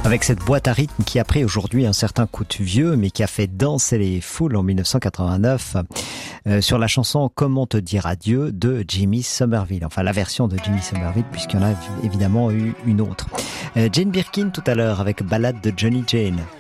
Avec cette boîte à rythme qui a pris aujourd'hui un certain coup de vieux, mais qui a fait danser les foules en 1989 sur la chanson Comment te dire adieu de Jimmy Somerville. Enfin, la version de Jimmy Somerville, puisqu'il y en a évidemment eu une autre. Jane Birkin tout à l'heure avec Ballade de Johnny Jane.